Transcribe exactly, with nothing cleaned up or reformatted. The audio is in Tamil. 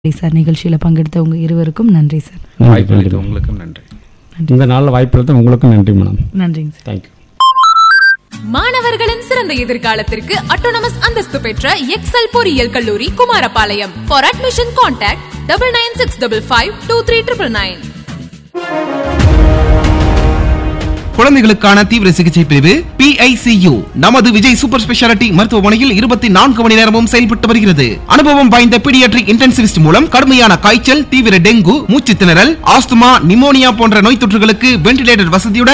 சார் நிகழ்ச்சியில பங்கெடுத்த உங்க இருவருக்கும் நன்றி சார். வாய்ப்பு உங்களுக்கும் நன்றி. இந்த நாளில் வாய்ப்பு எடுத்த உங்களுக்கும் நன்றி மேடம். நன்றிங்க சார். தேங்க்யூ. மாணவர்களின் சிறந்த எதிர்காலத்திற்கு அட்டானமஸ் அந்தஸ்து பெற்ற எக்ஸல் பொறியியல் கல்லூரி Kumarapalayam. For admission contact double nine six double five two three triple nine. குழந்தைகளுக்கான தீவிர சிகிச்சை பிரிவு பி ஐ சி யு நமது விஜய் சூப்பர் ஸ்பெஷாலிட்டி மருத்துவமனையில் இருபத்தி நான்கு மணி நேரமும் செயல்பட்டு வருகிறது. அனுபவம் வாய்ந்த பீடியாட்ரிக் இன்டென்சிவிஸ்ட் மூலம் கடுமையான காய்ச்சல், தீவிர டெங்கு, மூச்சு திணறல், ஆஸ்துமா, நிமோனியா போன்ற நோய் தொற்றுகளுக்கு வென்டிலேட்டர் வசதியுடன்